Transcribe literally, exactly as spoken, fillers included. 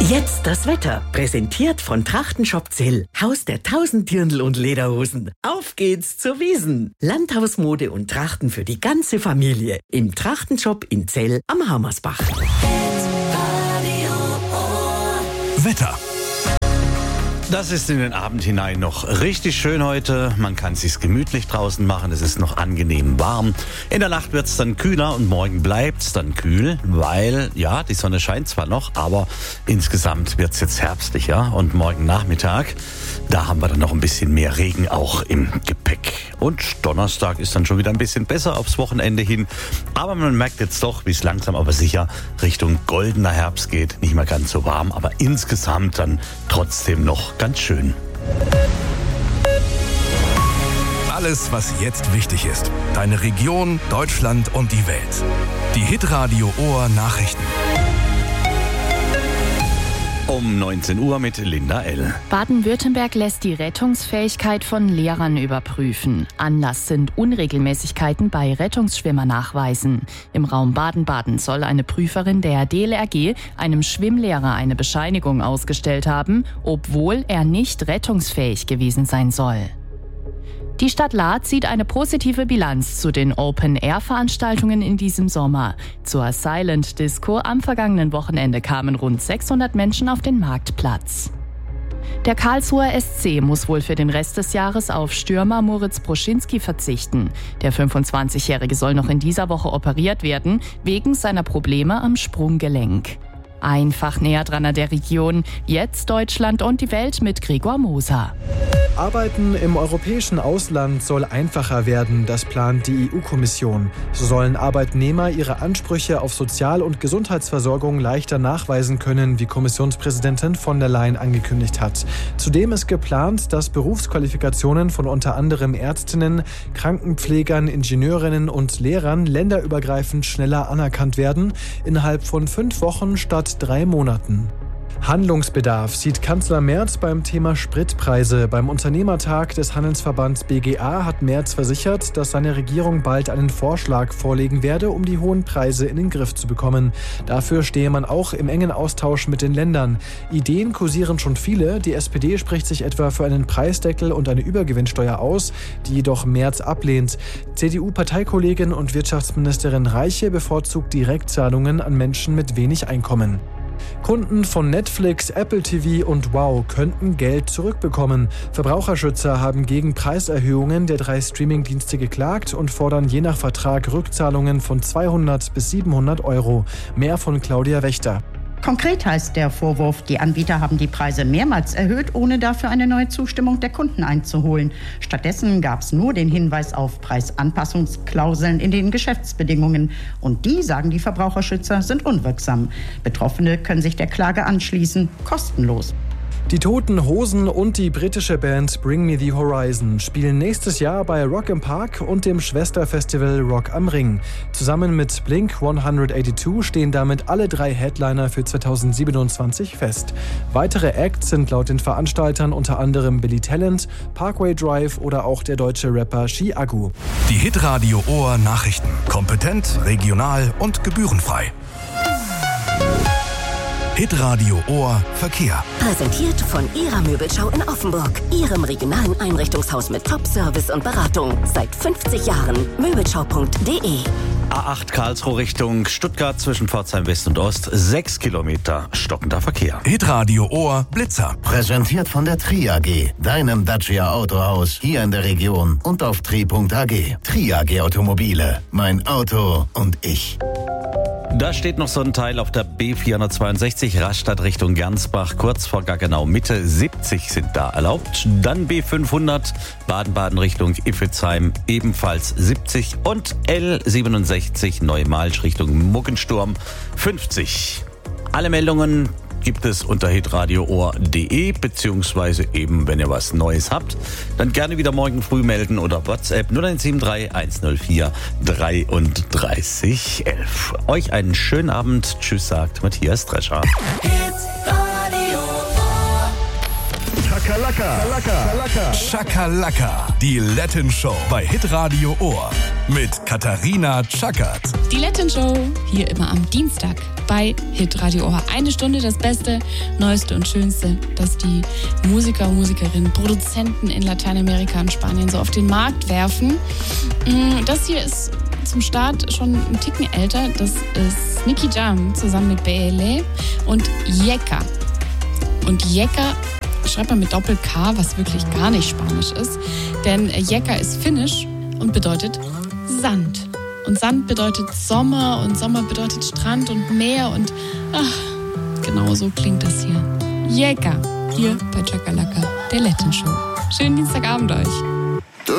Jetzt das Wetter. Präsentiert von Trachtenshop Zell. Haus der tausend Dirndl und Lederhosen. Auf geht's zur Wiesn. Landhausmode und Trachten für die ganze Familie. Im Trachtenshop in Zell am Hammersbach. Wetter. Das ist in den Abend hinein noch richtig schön heute. Man kann es sich gemütlich draußen machen. Es ist noch angenehm warm. In der Nacht wird es dann kühler und morgen bleibt es dann kühl, weil, ja, die Sonne scheint zwar noch, aber insgesamt wird es jetzt herbstlicher. Und morgen Nachmittag, da haben wir dann noch ein bisschen mehr Regen auch im Gepäck. Und Donnerstag ist dann schon wieder ein bisschen besser aufs Wochenende hin. Aber man merkt jetzt doch, wie es langsam aber sicher Richtung goldener Herbst geht. Nicht mehr ganz so warm, aber insgesamt dann trotzdem noch ganz schön. Alles, was jetzt wichtig ist. Deine Region, Deutschland und die Welt. Die Hitradio Ohr Nachrichten. Um neunzehn Uhr mit Linda L. Baden-Württemberg lässt die Rettungsfähigkeit von Lehrern überprüfen. Anlass sind Unregelmäßigkeiten bei Rettungsschwimmernachweisen. Im Raum Baden-Baden soll eine Prüferin der D L R G einem Schwimmlehrer eine Bescheinigung ausgestellt haben, obwohl er nicht rettungsfähig gewesen sein soll. Die Stadt Lahr zieht eine positive Bilanz zu den Open-Air-Veranstaltungen in diesem Sommer. Zur Silent Disco am vergangenen Wochenende kamen rund sechshundert Menschen auf den Marktplatz. Der Karlsruher S C muss wohl für den Rest des Jahres auf Stürmer Moritz Broschinski verzichten. Der fünfundzwanzigjährige soll noch in dieser Woche operiert werden, wegen seiner Probleme am Sprunggelenk. Einfach näher dran an der Region. Jetzt Deutschland und die Welt mit Gregor Moser. Arbeiten im europäischen Ausland soll einfacher werden, das plant die E U-Kommission. So sollen Arbeitnehmer ihre Ansprüche auf Sozial- und Gesundheitsversorgung leichter nachweisen können, wie Kommissionspräsidentin von der Leyen angekündigt hat. Zudem ist geplant, dass Berufsqualifikationen von unter anderem Ärztinnen, Krankenpflegern, Ingenieurinnen und Lehrern länderübergreifend schneller anerkannt werden, innerhalb von fünf Wochen statt drei Monaten. Handlungsbedarf sieht Kanzler Merz beim Thema Spritpreise. Beim Unternehmertag des Handelsverbands B G A hat Merz versichert, dass seine Regierung bald einen Vorschlag vorlegen werde, um die hohen Preise in den Griff zu bekommen. Dafür stehe man auch im engen Austausch mit den Ländern. Ideen kursieren schon viele. Die S P D spricht sich etwa für einen Preisdeckel und eine Übergewinnsteuer aus, die jedoch Merz ablehnt. C D U-Parteikollegin und Wirtschaftsministerin Reiche bevorzugt Direktzahlungen an Menschen mit wenig Einkommen. Kunden von Netflix, Apple T V und Wow könnten Geld zurückbekommen. Verbraucherschützer haben gegen Preiserhöhungen der drei Streamingdienste geklagt und fordern je nach Vertrag Rückzahlungen von zweihundert bis siebenhundert Euro. Mehr von Claudia Wächter. Konkret heißt der Vorwurf, die Anbieter haben die Preise mehrmals erhöht, ohne dafür eine neue Zustimmung der Kunden einzuholen. Stattdessen gab es nur den Hinweis auf Preisanpassungsklauseln in den Geschäftsbedingungen. Und die, sagen die Verbraucherschützer, sind unwirksam. Betroffene können sich der Klage anschließen, kostenlos. Die Toten Hosen und die britische Band Bring Me the Horizon spielen nächstes Jahr bei Rock im Park und dem Schwesterfestival Rock am Ring. Zusammen mit Blink hundertachtzig stehen damit alle drei Headliner für zweitausendsiebenundzwanzig fest. Weitere Acts sind laut den Veranstaltern unter anderem Billy Talent, Parkway Drive oder auch der deutsche Rapper Shi Agu. Die Hitradio Ohr Nachrichten. Kompetent, regional und gebührenfrei. Hitradio Ohr Verkehr. Präsentiert von Ihrer Möbelschau in Offenburg. Ihrem regionalen Einrichtungshaus mit Top-Service und Beratung. Seit fünfzig Jahren. Möbelschau punkt de. A acht Karlsruhe Richtung Stuttgart zwischen Pforzheim West und Ost. Sechs Kilometer stockender Verkehr. Hitradio Ohr Blitzer. Präsentiert von der Tri A G. Deinem Dacia Autohaus hier in der Region und auf tri punkt a g. Tri A G Automobile. Mein Auto und ich. Da steht noch so ein Teil auf der B vierhundertzweiundsechzig Rastatt Richtung Gernsbach, kurz vor Gaggenau Mitte. siebzig sind da erlaubt. Dann B fünfhundert Baden-Baden Richtung Iffelsheim, ebenfalls siebzig. Und L siebenundsechzig Neumalsch Richtung Muggensturm, fünfzig. Alle Meldungen gibt es unter hitradio ohr punkt de, beziehungsweise eben, wenn ihr was Neues habt, dann gerne wieder morgen früh melden oder WhatsApp null eins sieben drei eins null vier dreiunddreißig elf. Euch einen schönen Abend. Tschüss, sagt Matthias Drescher. Schakalaka. Schakalaka. Die Latin Show bei Hitradio Ohr. Mit Katharina Tschakert. Die Latin Show hier immer am Dienstag bei Hitradio Ohr. Eine Stunde das Beste, Neueste und Schönste, das die Musiker, Musikerinnen, Produzenten in Lateinamerika und Spanien so auf den Markt werfen. Das hier ist zum Start schon ein Ticken älter. Das ist Nicky Jam zusammen mit B L E und Yeka. Und Yeka schreibt man mit Doppel-K, was wirklich gar nicht Spanisch ist. Denn Yeka ist finnisch und bedeutet Sand. Und Sand bedeutet Sommer und Sommer bedeutet Strand und Meer und ach, genau so klingt das hier. Yeka, hier bei Chakalaka, der Latin Show. Schönen Dienstagabend euch.